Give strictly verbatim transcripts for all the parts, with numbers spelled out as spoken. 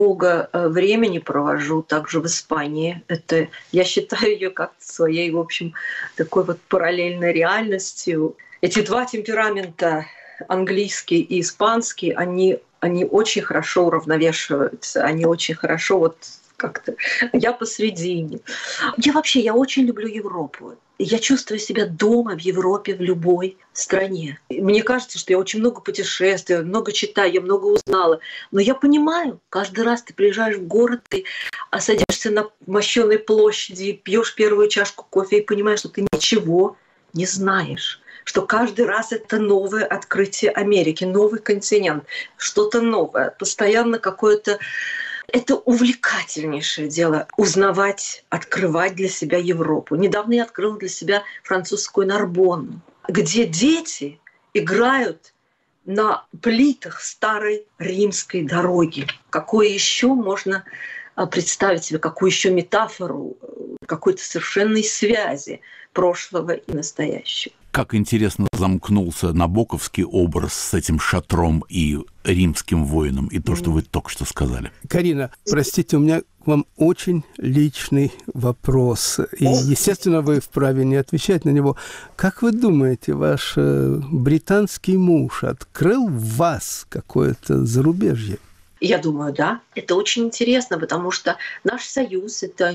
много времени провожу также в Испании. Это, я считаю ее как-то своей, в общем, такой вот параллельной реальностью. Эти два темперамента, английский и испанский, они, они очень хорошо уравновешиваются, они очень хорошо вот как-то... Я посредине. Я вообще, я очень люблю Европу. Я чувствую себя дома в Европе, в любой стране. Мне кажется, что я очень много путешествую, много читаю, я много узнала. Но я понимаю, каждый раз ты приезжаешь в город, ты садишься на мощенной площади, пьешь первую чашку кофе и понимаешь, что ты ничего не знаешь. Что каждый раз это новое открытие Америки, новый континент, что-то новое, постоянно какое-то... Это увлекательнейшее дело — узнавать, открывать для себя Европу. Недавно я открыла для себя французскую Нарбонну, где дети играют на плитах старой римской дороги. Какое еще можно представить себе, какую еще метафору какой-то совершенной связи прошлого и настоящего. Как интересно замкнулся набоковский образ с этим шатром и римским воином, и то, что вы только что сказали. Карина, простите, у меня к вам очень личный вопрос. И, естественно, вы вправе не отвечать на него. Как вы думаете, ваш британский муж открыл в вас какое-то зарубежье? Я думаю, да. Это очень интересно, потому что наш союз, это,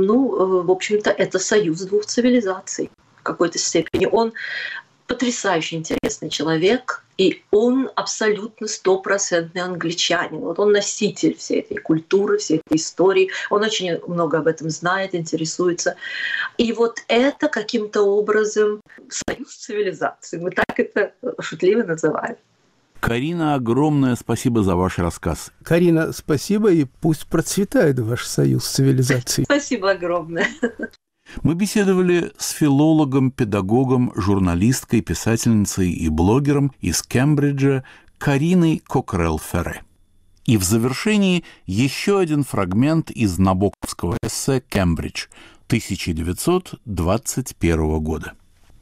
ну, в общем-то, это союз двух цивилизаций в какой-то степени. Он потрясающе интересный человек, и он абсолютно стопроцентный англичанин. Вот он носитель всей этой культуры, всей этой истории. Он очень много об этом знает, интересуется. И вот это каким-то образом союз цивилизаций. Мы так это шутливо называем. Карина, огромное спасибо за ваш рассказ. Карина, спасибо, и пусть процветает ваш союз цивилизаций. Спасибо огромное. Мы беседовали с филологом, педагогом, журналисткой, писательницей и блогером из Кембриджа Кариной Кокрелл-Ферре. И в завершении еще один фрагмент из набоковского эссе «Кембридж» тысяча девятьсот двадцать первого года.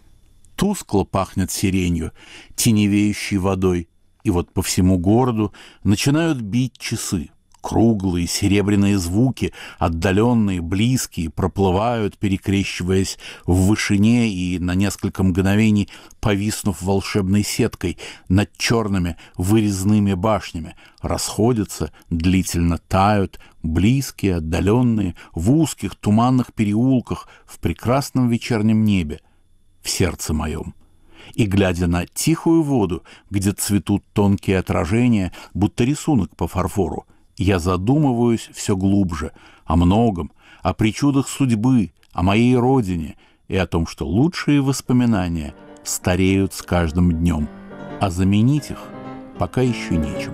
Тускло пахнет сиренью, теневеющей водой, и вот по всему городу начинают бить часы. Круглые серебряные звуки, отдаленные, близкие, проплывают, перекрещиваясь в вышине и на несколько мгновений повиснув волшебной сеткой над черными вырезными башнями, расходятся, длительно тают, близкие, отдаленные, в узких туманных переулках, в прекрасном вечернем небе, в сердце моем. И, глядя на тихую воду, где цветут тонкие отражения, будто рисунок по фарфору, я задумываюсь все глубже о многом, о причудах судьбы, о моей родине и о том, что лучшие воспоминания стареют с каждым днем, а заменить их пока еще нечем.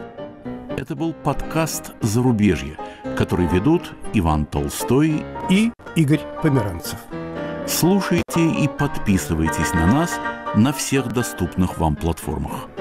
Это был подкаст «Зарубежье», который ведут Иван Толстой и Игорь Померанцев. Слушайте и подписывайтесь на нас на всех доступных вам платформах.